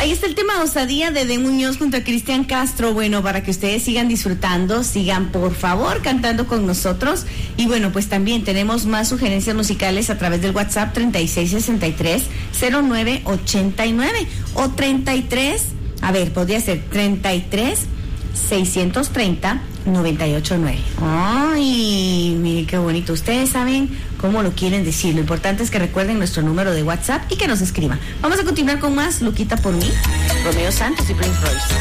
Ahí está el tema Osadía de Muñoz junto a Cristian Castro. Bueno, para que ustedes sigan disfrutando, sigan por favor cantando con nosotros. Y bueno, pues también tenemos más sugerencias musicales a través del WhatsApp 3663-0989 o 33, podría ser 33-630-989. Ay, mire qué bonito. Ustedes saben cómo lo quieren decir. Lo importante es que recuerden nuestro número de WhatsApp y que nos escriban. Vamos a continuar con más Loquita por mí, Romeo Santos y Prince Royce.